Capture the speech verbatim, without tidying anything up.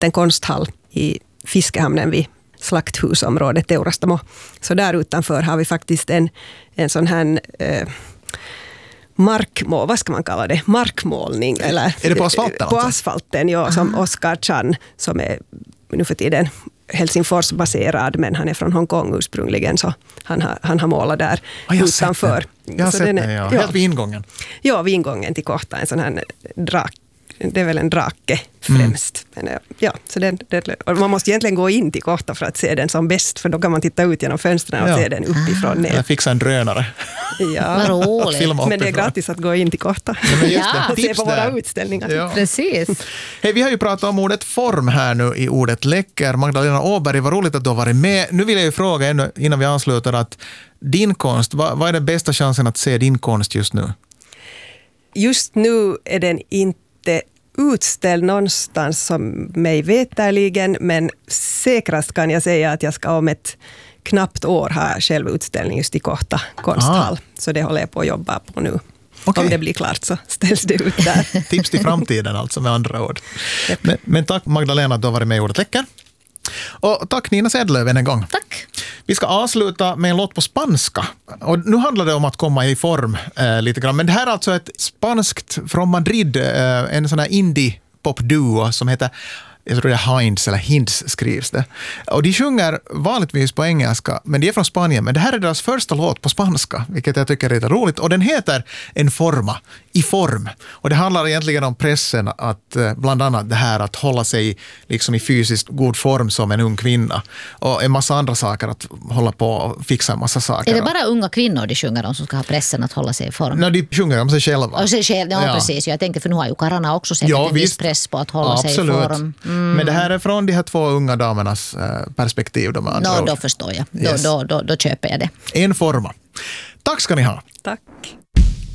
liten konsthall i Fiskehamnen vid slakthusområdet Teurastamo. Så där utanför har vi faktiskt en, en sån här eh, markmål, vad ska man kalla det? Markmålning. Eller, är det på asfalten? På alltså? asfalten, ja. Som Oskar Chan, som är nu för tiden Helsingfors-baserad, men han är från Hongkong ursprungligen, så han har, han har målat där ah, jag utanför. Jag har så sett den det, är, ja. ja. Helt vid ingången. Ja, vid ingången till Kohta, en sån här drak. Det är väl en drake främst. Mm. Men, ja, så den, det, och man måste egentligen gå in till Kohta för att se den som bäst, för då kan man titta ut genom fönstren och ja. se den uppifrån ner. Eller fixa en drönare. Ja, men det är gratis att gå in till Kohta. Ja, men just ja. det, se på våra där. utställningar. Ja. Precis. Hej, vi har ju pratat om ordet form här nu i ordet läcker. Magdalena Åberg, vad roligt att du har varit med. Nu vill jag ju fråga ännu, innan vi ansluter, att din konst, vad, vad är den bästa chansen att se din konst just nu? Just nu är den inte utställd någonstans som mig veterligen, men säkrast kan jag säga att jag ska om ett knappt år ha själv utställning just i Kohta konsthall. Ah. Så det håller jag på att jobba på nu. Okay. Om det blir klart så ställs det ut där. Tips till framtiden alltså, med andra ord. Yep. Men, men tack Magdalena att du har varit med i ordet läcker. Och tack Nina Sedlöv en gång. Tack. Vi ska avsluta med en låt på spanska. Och nu handlar det om att komma i form eh, lite grann. Men det här är alltså ett spanskt från Madrid, eh, en sån här indie-pop-duo som heter, jag tror det är Hinds eller Hinds skrivs det. Och de sjunger vanligtvis på engelska, men de är från Spanien. Men det här är deras första låt på spanska, vilket jag tycker är lite roligt. Och den heter En forma, i form. Och det handlar egentligen om pressen att bland annat det här att hålla sig liksom i fysiskt god form som en ung kvinna. Och en massa andra saker, att hålla på och fixa en massa saker. Är det bara unga kvinnor de sjunger om som ska ha pressen att hålla sig i form? Nej, de sjunger om sig själva. Och sig själv, ja, ja. Precis. Jag tänker, för nu har ju Karana också sett ja, en viss press på att hålla Absolut. sig i form. Mm. Men det här är från de här två unga damernas perspektiv. De no, då förstår jag. Då, yes. då, då, då köper jag det. En forma. Tack ska ni ha. Tack.